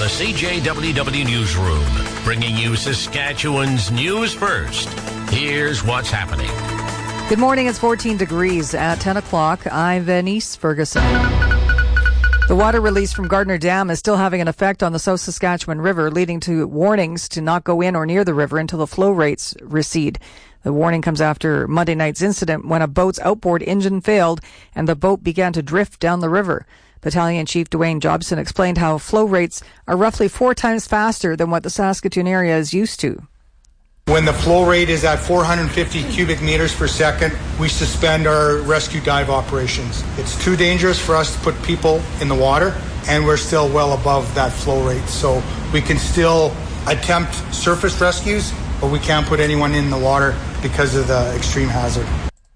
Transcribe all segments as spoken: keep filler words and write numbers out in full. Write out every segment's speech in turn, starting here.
the C J W W Newsroom, bringing you Saskatchewan's news first. Here's what's happening. Good morning. It's fourteen degrees at ten o'clock. I'm Venice Ferguson. The water release from Gardner Dam is still having an effect on the South Saskatchewan River, leading to warnings to not go in or near the river until the flow rates recede. The warning comes after Monday night's incident when a boat's outboard engine failed and the boat began to drift down the river. Battalion Chief Dwayne Jobson explained how flow rates are roughly four times faster than what the Saskatoon area is used to. When the flow rate is at four hundred fifty cubic meters per second, we suspend our rescue dive operations. It's too dangerous for us to put people in the water, and we're still well above that flow rate. So we can still attempt surface rescues, but we can't put anyone in the water because of the extreme hazard.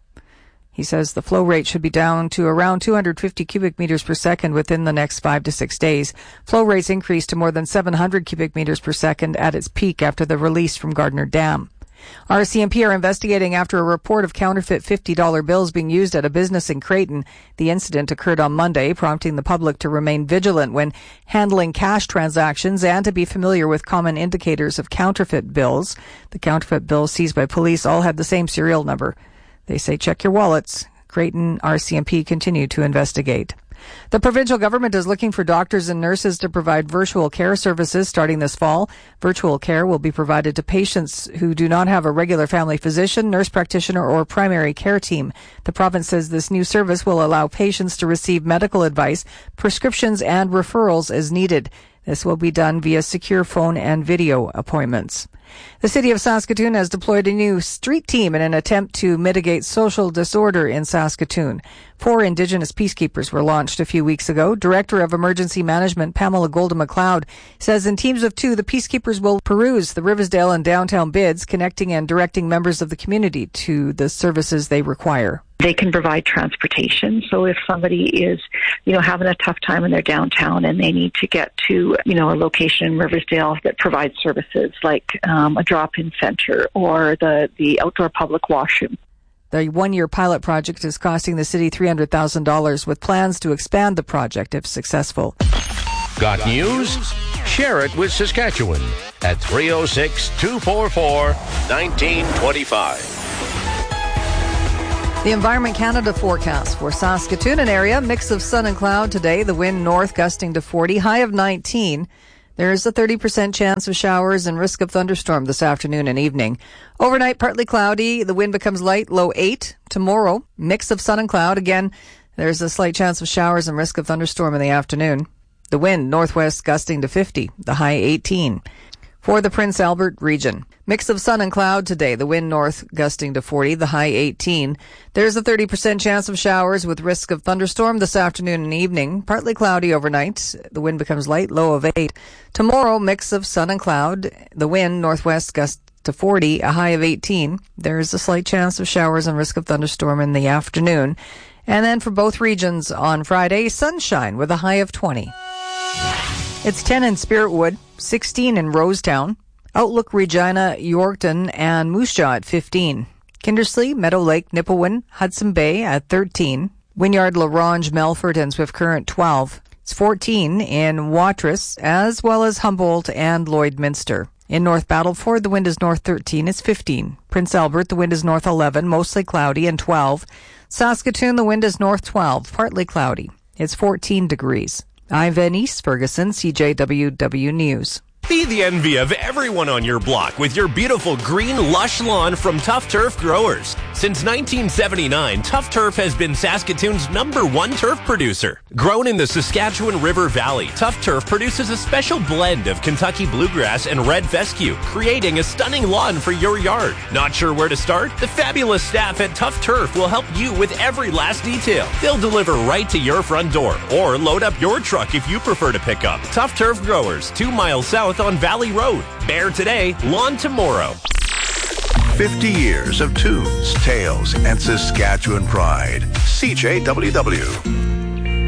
He says the flow rate should be down to around two hundred fifty cubic meters per second within the next five to six days. Flow rates increased to more than seven hundred cubic meters per second at its peak after the release from Gardner Dam. R C M P are investigating after a report of counterfeit fifty dollar bills being used at a business in Creighton. The incident occurred on Monday, prompting the public to remain vigilant when handling cash transactions and to be familiar with common indicators of counterfeit bills. The counterfeit bills seized by police all had the same serial number. They say check your wallets. Creighton R C M P continue to investigate. The provincial government is looking for doctors and nurses to provide virtual care services starting this fall. Virtual care will be provided to patients who do not have a regular family physician, nurse practitioner, or primary care team. The province says this new service will allow patients to receive medical advice, prescriptions, and referrals as needed. This will be done via secure phone and video appointments. The City of Saskatoon has deployed a new street team in an attempt to mitigate social disorder in Saskatoon. Four Indigenous peacekeepers were launched a few weeks ago. Director of Emergency Management Pamela Golden McLeod says in teams of two, the peacekeepers will peruse the Riversdale and downtown bids, connecting and directing members of the community to the services they require. They can provide transportation. So if somebody is, you know, having a tough time in their downtown and they need to get to, you know, a location in Riversdale that provides services like um, a drop-in center or the, the outdoor public washroom. The one-year pilot project is costing the city three hundred thousand dollars with plans to expand the project if successful. Got news? Share it with Saskatchewan at three oh six, two four four, one nine two five. The Environment Canada forecast for Saskatoon and area, mix of sun and cloud today. The wind north gusting to forty, high of nineteen. There is a thirty percent chance of showers and risk of thunderstorm this afternoon and evening. Overnight, partly cloudy. The wind becomes light, low eight. Tomorrow, mix of sun and cloud. Again, there's a slight chance of showers and risk of thunderstorm in the afternoon. The wind northwest gusting to fifty, the high eighteen. For the Prince Albert region, mix of sun and cloud today. The wind north gusting to forty, the high eighteen. There's a thirty percent chance of showers with risk of thunderstorm this afternoon and evening. Partly cloudy overnight. The wind becomes light, low of eight. Tomorrow, mix of sun and cloud. The wind northwest gust to forty, a high of eighteen. There's a slight chance of showers and risk of thunderstorm in the afternoon. And then for both regions on Friday, sunshine with a high of twenty. It's ten in Spiritwood, sixteen in Rosetown, Outlook, Regina, Yorkton, and Moose Jaw at fifteen. Kindersley, Meadow Lake, Nipawin, Hudson Bay at thirteen. Wynyard, La Ronge, Melfort, and Swift Current twelve. It's fourteen in Watrous, as well as Humboldt and Lloydminster. In North Battleford, the wind is north thirteen, it's fifteen. Prince Albert, the wind is north eleven, mostly cloudy, and twelve. Saskatoon, the wind is north twelve, partly cloudy. It's fourteen degrees. I'm Venice Ferguson, C J W W News. Be the envy of everyone on your block with your beautiful green, lush lawn from Tough Turf Growers. Since nineteen seventy-nine, Tough Turf has been Saskatoon's number one turf producer. Grown in the Saskatchewan River Valley, Tough Turf produces a special blend of Kentucky bluegrass and red fescue, creating a stunning lawn for your yard. Not sure where to start? The fabulous staff at Tough Turf will help you with every last detail. They'll deliver right to your front door or load up your truck if you prefer to pick up. Tough Turf Growers, two miles south on Valley Road. Bear today, lawn tomorrow. fifty years of tunes, tales, and Saskatchewan pride. C J W W.